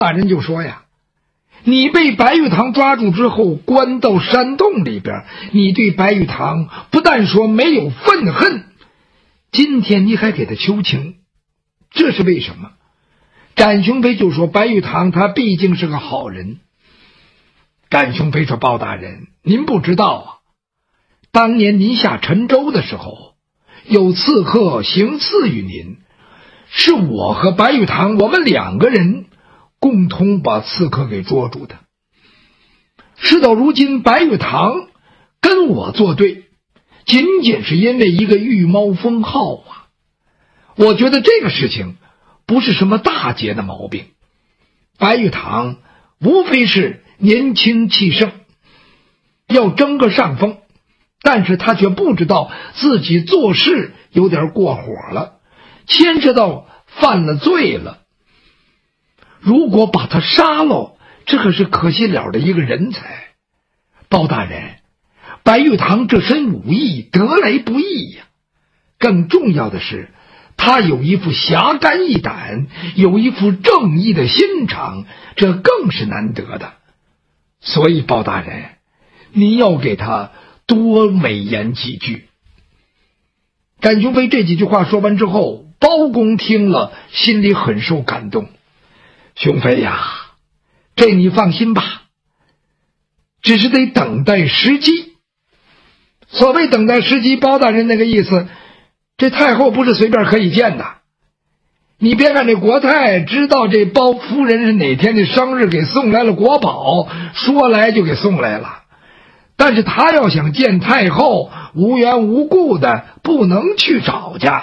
大人就说呀，你被白玉堂抓住之后关到山洞里边，你对白玉堂不但说没有愤恨，今天你还给他求情，这是为什么？展雄飞就说白玉堂他毕竟是个好人。展雄飞说，包大人，您不知道啊，当年您下陈州的时候，有刺客行刺于您，是我和白玉堂我们2个人共同把刺客给捉住的。事到如今，白玉堂跟我作对，仅仅是因为一个御猫封号啊。我觉得这个事情不是什么大节的毛病。白玉堂无非是年轻气盛，要争个上风，但是他却不知道自己做事有点过火了，牵扯到犯了罪了。如果把他杀了，这可是可惜了的一个人才。包大人，白玉堂这身武艺得来不易呀，更重要的是他有一副侠肝义胆，有一副正义的心肠，这更是难得的。所以包大人，您要给他多美言几句。展雄飞这几句话说完之后，包公听了心里很受感动。雄飞呀，这你放心吧，只是得等待时机。所谓等待时机，包大人那个意思，这太后不是随便可以见的。你别看这国太知道这包夫人是哪天的生日，给送来了国宝，说来就给送来了，但是他要想见太后，无缘无故的不能去找去。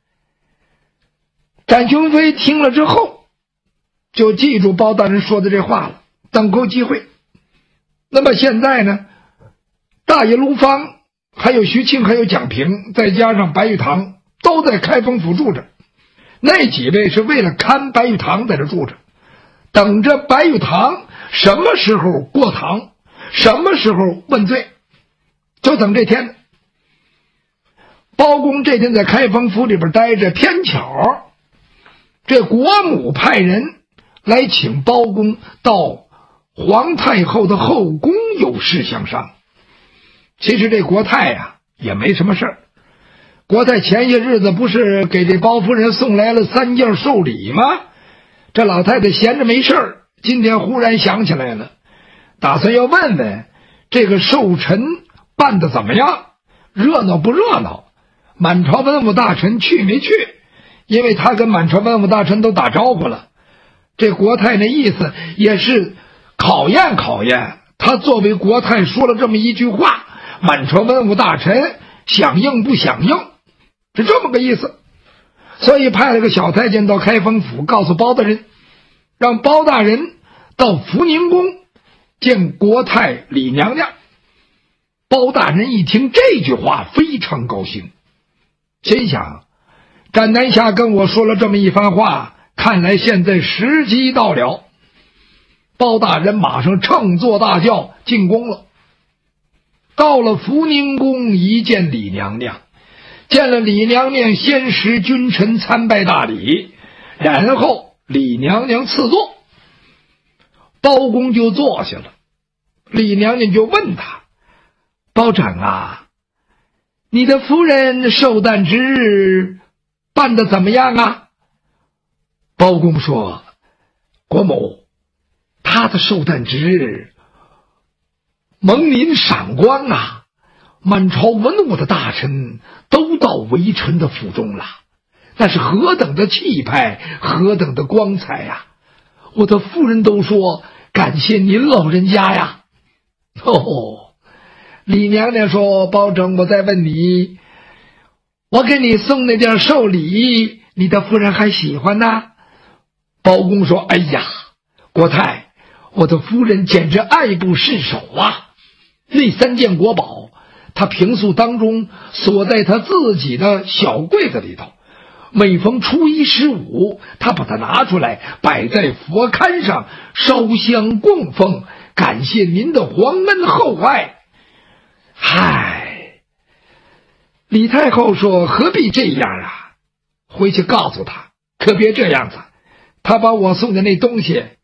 展雄飞听了之后就记住包大人说的这话了，等候机会。那么现在呢，大爷卢芳还有徐庆还有蒋平，再加上白玉堂都在开封府住着，那几位是为了看白玉堂在这住着，等着白玉堂什么时候过堂，什么时候问罪，就等这天。包公这天在开封府里边待着，偏巧这国母派人来请包公到皇太后的后宫有事相商。其实这国太呀也没什么事儿，国太前些日子不是给这包夫人送来了3件寿礼吗？这老太太闲着没事儿，今天忽然想起来了，打算要问问这个寿辰办得怎么样，热闹不热闹，满朝文武大臣去没去，因为他跟满朝文武大臣都打招呼了。这国太那意思也是考验考验他作为国太说了这么一句话，满朝文武大臣响应不响应，是这么个意思。所以派了个小太监到开封府，告诉包大人，让包大人到福宁宫见国太李娘娘。包大人一听这句话非常高兴，心想展南侠跟我说了这么一番话，看来现在时机到了。包大人马上乘坐大轿进宫了。到了福宁宫，一见李娘娘，见了李娘娘，先使君臣参拜大礼，然后李娘娘赐座，包公就坐下了。李娘娘就问他，包拯啊，你的夫人寿诞之日办得怎么样啊？包公说，国母，他的寿诞之日蒙您赏光啊，满朝文武的大臣都到微臣的府中了，那是何等的气派，何等的光彩呀！我的夫人都说感谢您老人家呀。李娘娘说，包拯，我再问你，我给你送那件寿礼，你的夫人还喜欢呢？包公说，哎呀，国太，我的夫人简直爱不释手啊！那3件国宝，他平素当中锁在他自己的小柜子里头，每逢初一15，他把它拿出来摆在佛龛上烧香供奉，感谢您的皇恩厚爱。嗨，李太后说，何必这样啊？回去告诉他，可别这样子，他把我送的那东西